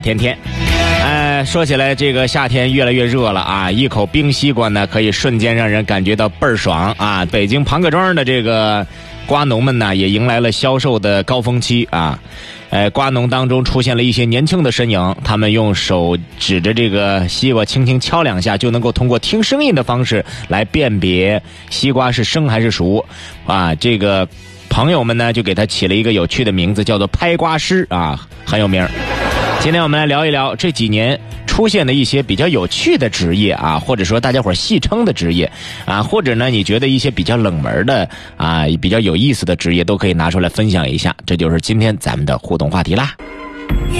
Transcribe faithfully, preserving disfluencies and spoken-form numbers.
天天，呃，说起来，这个夏天越来越热了啊，一口冰西瓜呢，可以瞬间让人感觉到倍儿爽啊！北京庞各庄的这个瓜农们呢，也迎来了销售的高峰期啊。呃，瓜农当中出现了一些年轻的身影，他们用手指着这个西瓜轻轻敲两下，就能够通过听声音的方式来辨别西瓜是生还是熟啊。这个朋友们呢，就给他起了一个有趣的名字，叫做拍瓜师啊，很有名。今天我们来聊一聊这几年出现的一些比较有趣的职业啊，或者说大家伙戏称的职业啊，或者呢你觉得一些比较冷门的啊比较有意思的职业都可以拿出来分享一下，这就是今天咱们的互动话题啦。